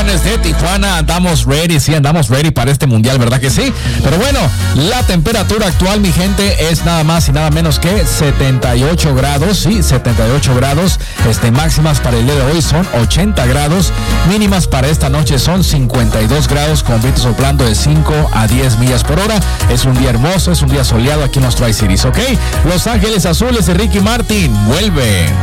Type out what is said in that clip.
Tiburones de Tijuana, andamos ready para este mundial, ¿verdad que sí? Pero bueno, la temperatura actual, mi gente, es nada más y nada menos que 78 grados, sí, 78 grados, máximas para el día de hoy son 80 grados, mínimas para esta noche son 52 grados, con viento soplando de 5 a 10 millas por hora. Es un día hermoso, es un día soleado aquí en los Tri-Cities, ¿ok? Los Ángeles Azules de Ricky Martin vuelve.